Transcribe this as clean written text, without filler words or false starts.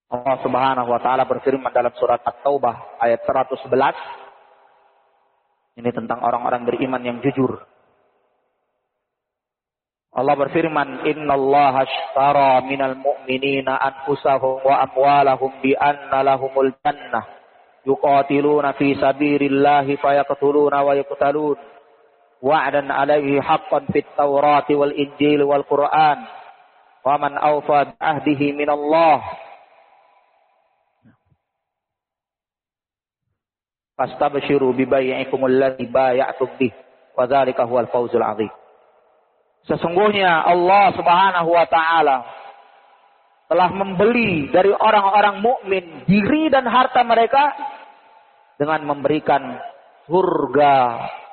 Allah Subhanahu wa taala berfirman dalam surat At-Taubah ayat 111. Ini tentang orang-orang beriman yang jujur. Allah berfirman, "Innallaha ashtara minal mu'minina anfusahum wa amwalahum bi anna lahumul jannah. Yuqatiluna fi sabilillahi fayaqtuluna wa yuqtalun. Wa'dan 'alaihi haqqan fit Taurati wal Injil wal Qur'an. Wa man awfa bi ahdihi minallah. Fastabshiru bi bai'ikumul ladzi bay'atum bih wa dzalika huwal fawzul 'adzim." Sesungguhnya Allah Subhanahu wa taala telah membeli dari orang-orang mukmin diri dan harta mereka dengan memberikan surga